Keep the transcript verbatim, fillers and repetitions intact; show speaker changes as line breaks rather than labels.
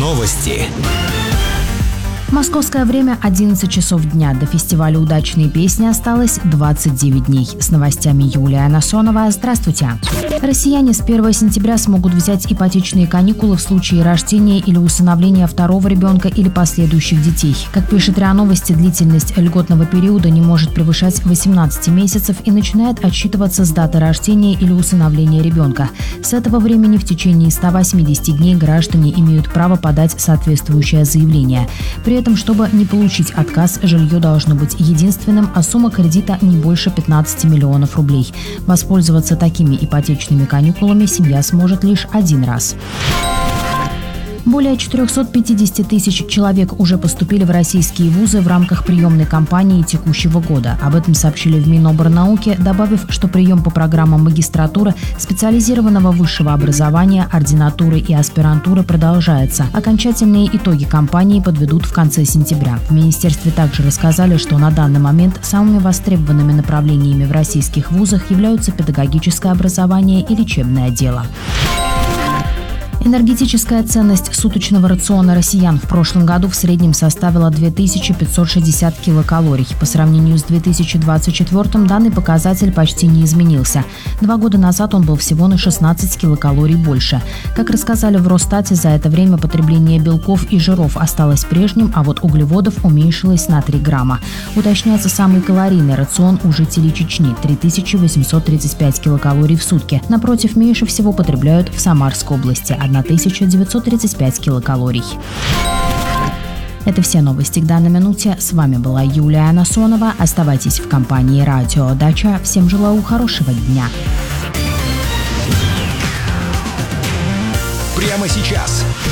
Новости.
Московское время одиннадцать часов дня. До фестиваля «Удачные песни» осталось двадцать девять дней. С новостями Юлия Анасонова. Здравствуйте. Россияне с первого сентября смогут взять ипотечные каникулы в случае рождения или усыновления второго ребенка или последующих детей. Как пишет РИА Новости, длительность льготного периода не может превышать восемнадцати месяцев и начинает отсчитываться с даты рождения или усыновления ребенка. С этого времени в течение ста восьмидесяти дней граждане имеют право подать соответствующее заявление. При этом, чтобы не получить отказ, жилье должно быть единственным, а сумма кредита не больше пятнадцати миллионов рублей. Воспользоваться такими ипотечными каникулами семья сможет лишь один раз. Более четырехсот пятидесяти тысяч человек уже поступили в российские вузы в рамках приемной кампании текущего года. Об этом сообщили в Миноборнауки, добавив, что прием по программам магистратуры, специализированного высшего образования, ординатуры и аспирантуры продолжается. Окончательные итоги кампании подведут в конце сентября. В министерстве также рассказали, что на данный момент самыми востребованными направлениями в российских вузах являются педагогическое образование и лечебное дело. Энергетическая ценность суточного рациона россиян в прошлом году в среднем составила две тысячи пятьсот шестьдесят килокалорий. По сравнению с две тысячи двадцать четвёртым данный показатель почти не изменился. Два года назад он был всего на шестнадцать килокалорий больше. Как рассказали в Росстате, за это время потребление белков и жиров осталось прежним, а вот углеводов уменьшилось на три грамма. Уточняется самый калорийный рацион у жителей Чечни – три тысячи восемьсот тридцать пять килокалорий в сутки. Напротив, меньше всего потребляют в Самарской области – тысяча девятьсот тридцать пять килокалорий. Это все новости к данной минуте. С вами была Юлия Анасонова. Оставайтесь в компании «Радио Дача». Всем желаю хорошего дня.
Прямо сейчас.